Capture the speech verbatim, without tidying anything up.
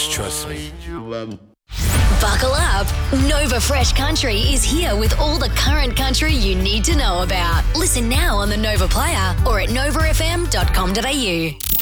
Just trust me. Buckle up. Nova Fresh Country is here with all the current country you need to know about. Listen now on the Nova Player or at nova f m dot com dot a u.